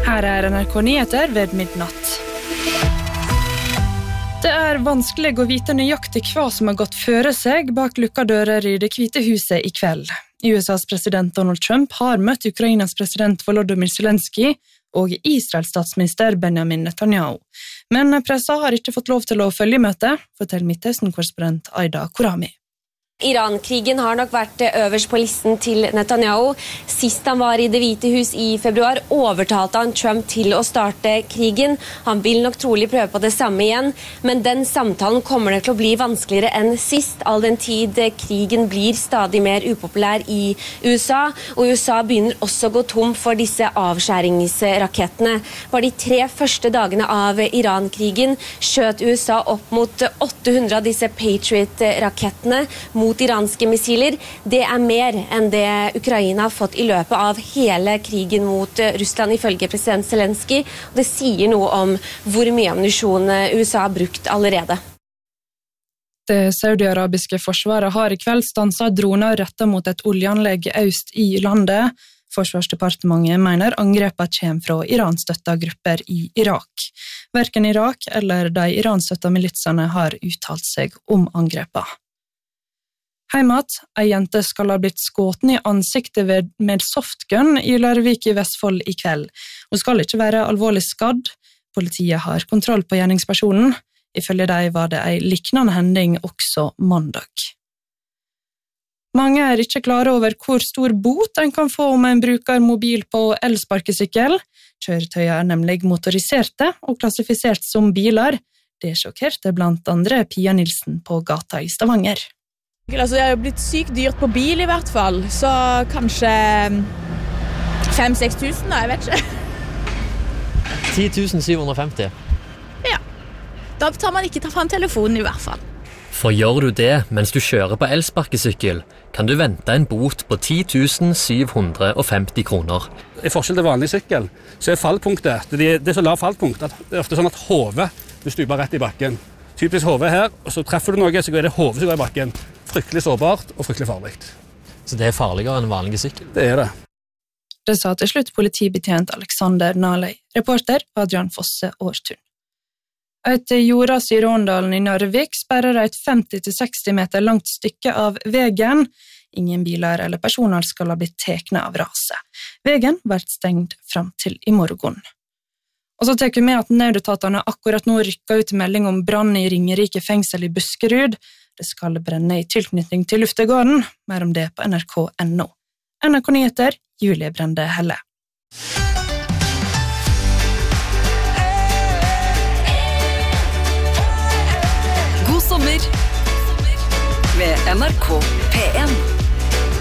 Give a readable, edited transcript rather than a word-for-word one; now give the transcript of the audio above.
Her NRK Nyheter ved midnatt. Det vanskelig å vite nøyaktig hva som har gått føre seg bak lukka dører i Det hvite huset i kveld. USAs president Donald Trump har møtt Ukrainas president Volodymyr Zelensky og Israels statsminister Benjamin Netanyahu. Men pressa har ikke fått lov til å følge møtet, forteller Midtøsten-korrespondent Aida Korami. Iran-krigen har nok vært øverst på listen til Netanyahu. Sist han var i Det hvite hus i februar, overtalte han Trump til å starte krigen. Han vil nok trolig prøve på det samme igjen, men den samtalen kommer det til å bli vanskeligere enn sist, all den tid krigen blir stadig mer upopulær i USA, og USA begynner også å gå tom for disse avskjæringsrakettene. Bare de 3 første dagene av Iran-krigen skjøt USA opp mot 800 av disse Patriot-rakettene mot iranske missiler. Det mer enn det Ukraina har fått i løpet av hele krigen mot Russland, ifølge president Zelensky. Og det sier noe om hvor mye ammunisjon USA har brukt allerede. Det saudiarabiske forsvaret har i kveld stanset droner rettet mot et oljeanlegg øst i landet. Forsvarsdepartementet mener angrepet kommer fra Iran-støtta grupper i Irak. Hverken Irak eller de Iran-støtta militsene har uttalt seg om angrepet. Heimat, ei jente skal ha blitt skåten i ansiktet med softgun i Larvik i Vestfold i kveld. Hun skal ikke være alvorlig skadd. Politiet har kontroll på gjerningspersonen. Ifølge dem var det ei liknende hending også mandag. Mange ikke klare over hvor stor bot en kan få om en bruker mobil på elsparkesykkel. Kjøretøyer nemlig motoriserte og klassifisert som biler. Det sjokkerte blant andre Pia Nilsen på gata i Stavanger. Altså, det har jo blitt sykt dyrt på bil i hvert fall, så kanskje 5-6 tusen da, jeg vet ikke. 10 750. Ja, da tar man ikke ta frem telefonen i hvert fall. For gjør du det mens du kjører på elsparkesykkel, kan du vente en bot på 10 750 kroner. I forskjell til vanlig sykkel, så fallpunktet, det så lav fallpunkt, at det ofte sånn at hodet stuper rett i bakken. Typisk hodet her, og så treffer du noe, så er det hodet som går i bakken. Fryktelig sårbart og fryktelig farlig. Så det farligere enn vanlig sykkel? Det det. Det sa til slutt politibetjent Alexander Nalei. Reporter Adrian Fosse Årstun. Et jordas i Råndalen i Narvik sperrer et 50-60 meter langt stykke av vegen. Ingen biler eller personer skal ha blitt tekne av raset. Vegen blir stengt frem til i morgen. Og så tenker vi med at nødetatene akkurat nå rykker ut melding om brann i Ringerike fengsel i Buskerud. Det skal brenne i tilknytning til luftegården. Mer om det på nrk.no. NRK Nyheter, Julie Brende Helle. God sommer med NRK P1.